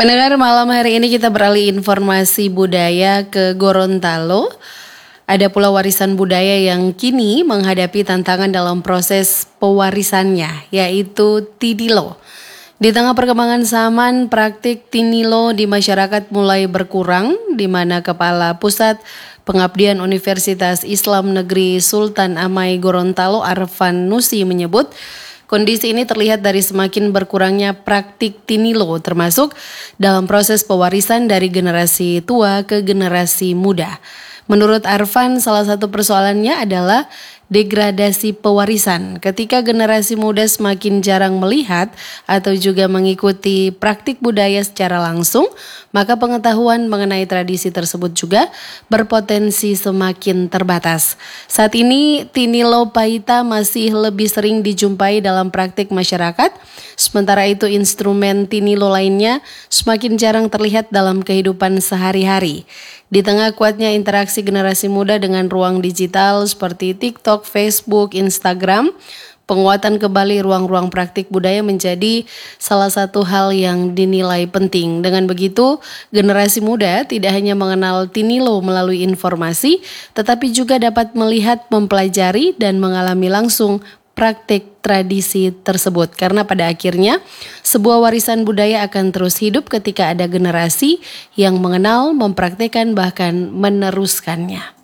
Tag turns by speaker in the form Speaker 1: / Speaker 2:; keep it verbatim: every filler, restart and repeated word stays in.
Speaker 1: Pendengar, malam hari ini kita beralih informasi budaya ke Gorontalo. Ada pula warisan budaya yang kini menghadapi tantangan dalam proses pewarisannya, yaitu Tinilo. Di tengah perkembangan zaman, praktik Tinilo di masyarakat mulai berkurang, di mana Kepala Pusat Pengabdian Universitas Islam Negeri Sultan Amai Gorontalo Arfan Nusi menyebut, kondisi ini terlihat dari semakin berkurangnya praktik Tinilo, termasuk dalam proses pewarisan dari generasi tua ke generasi muda. Menurut Arfan, salah satu persoalannya adalah degradasi pewarisan. Ketika generasi muda semakin jarang melihat atau juga mengikuti praktik budaya secara langsung, maka pengetahuan mengenai tradisi tersebut juga berpotensi semakin terbatas. Saat ini, Tinilo Paita masih lebih sering dijumpai dalam praktik masyarakat, sementara itu instrumen Tinilo lainnya semakin jarang terlihat dalam kehidupan sehari-hari. Di tengah kuatnya interaksi generasi muda dengan ruang digital seperti TikTok, Facebook, Instagram, penguatan kembali ruang-ruang praktik budaya menjadi salah satu hal yang dinilai penting. Dengan begitu, generasi muda tidak hanya mengenal Tinilo melalui informasi, tetapi juga dapat melihat, mempelajari, dan mengalami langsung praktik tradisi tersebut. Karena pada akhirnya sebuah warisan budaya akan terus hidup ketika ada generasi yang mengenal, mempraktikkan, bahkan meneruskannya.